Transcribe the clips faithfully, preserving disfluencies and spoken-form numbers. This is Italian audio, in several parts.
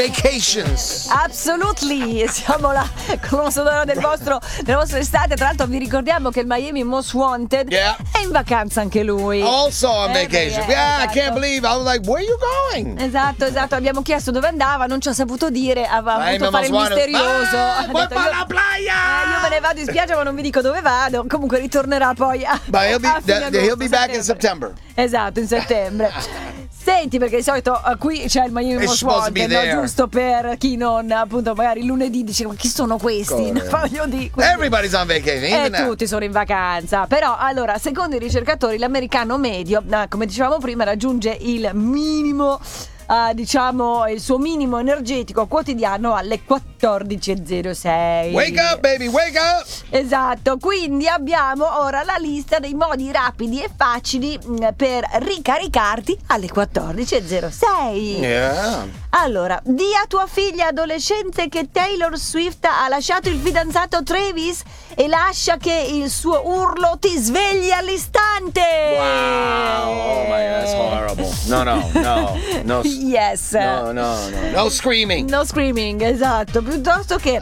vacations. Absolutely, siamo là con lo sonoro del vostro, della vostra estate. Tra l'altro vi ricordiamo che il Miami Most Wanted Yeah. è in vacanza anche lui. Also on Eh, vacation. beh, Yeah, esatto. I can't believe. I was like, where are you going? Esatto, esatto, abbiamo chiesto dove andava, non ci ha saputo dire, aveva Miami voluto fare il Most Wanted. misterioso. Ah, Ha vuoi detto, fare io- la playa? Eh, io me ne vado in spiaggia ma non vi dico dove vado. Comunque ritornerà poi a, But he'll be, a fine that- he'll be agosto, back in September. Esatto, in settembre. Senti, perché di solito uh, qui c'è il Miami It's Most supposed to be Wanted, no? there. Giusto per chi non, appunto, magari lunedì dice ma chi sono questi? Correct. Voglio dire, quindi- Everybody's on vacation, e even now. tutti sono in vacanza. Però, allora, secondo i ricercatori, l'americano medio, eh, come dicevamo prima, raggiunge il minimo, eh, diciamo, il suo minimo energetico quotidiano alle quattordici e zero sei. Wake up, baby, wake up! Esatto, quindi abbiamo ora la lista dei modi rapidi e facili mh, per ricaricarti alle quattordici e zero sei. Yeah. Allora, di a tua figlia adolescente che Taylor Swift ha lasciato il fidanzato Travis e lascia che il suo urlo ti svegli all'istante. Wow. Oh my God, that's horrible. No, no, no, no. Yes. No, no, no. No screaming. No screaming, esatto, piuttosto che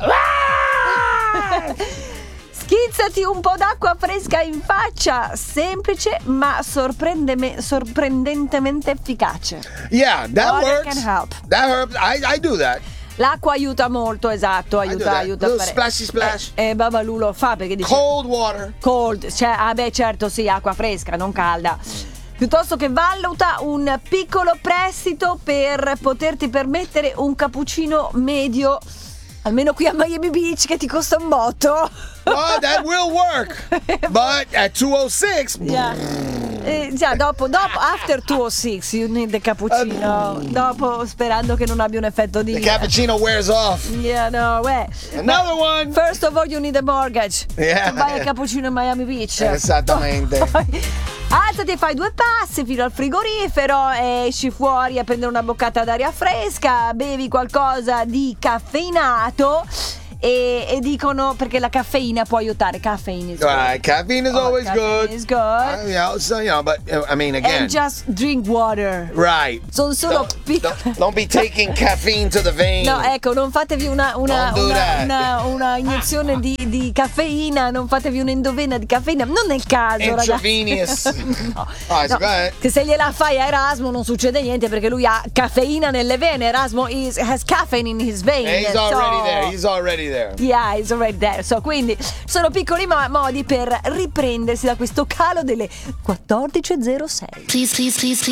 schizzati un po' d'acqua fresca in faccia, semplice ma sorprendeme- sorprendentemente efficace. Yeah, that Water works. can help. That helps. I, I do that. L'acqua aiuta molto, esatto, do aiuta, that. aiuta a Little fare. splashy splash. E eh, Babalu lo fa perché dice Cold water. cold, cioè, ah beh certo sì, acqua fresca, non calda. Piuttosto che valuta un piccolo prestito per poterti permettere un cappuccino medio, almeno qui a Miami Beach, che ti costa un botto. Oh, that will work. But at two oh six, Yeah. Eh, già, dopo, dopo, after two oh six, you need the cappuccino. Dopo, sperando che non abbia un effetto di. the cappuccino wears off. Yeah, no, eh. Another one. First of all, you need a mortgage. Yeah. To buy a cappuccino in Miami Beach. Esattamente. Poi, alzati e fai due passi fino al frigorifero, esci fuori a prendere una boccata d'aria fresca, bevi qualcosa di caffeinato. E, e dicono perché la caffeina può aiutare. Caffeine is good. Right, caffeine is Oh, always caffeine good. is good. Uh, you know, so, you know, but uh, I mean, again, And just drink water. right. Sono solo Don't, piccole. don't, don't be taking caffeine to the vein. No, ecco, non fatevi una, una, Don't do una, that. una, una iniezione di, di caffeina, non fatevi un'endovena di caffeina, non è il caso, ragazzi. Intravenous. No. Alright, so No, go ahead. che se gliela fai a Erasmo non succede niente perché lui ha caffeina nelle vene. Erasmo is, has caffeine in his veins. Hey, he's so- already there. He's already there. Yeah, he's already there. So, quindi sono piccoli mo- modi per riprendersi da questo calo delle quattordici e zero sei. Please, please, please, please.